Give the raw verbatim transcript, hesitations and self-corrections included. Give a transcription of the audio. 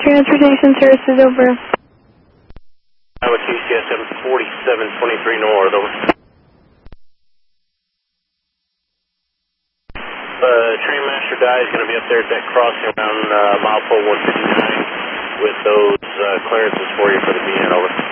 Transportation services, over. Iowa Q C S M forty-seven twenty-three North, over. Uh, Trainmaster Dye is going to be up there at that crossing around uh, mile four one fifty-nine with those uh, clearances for you for the B N, over.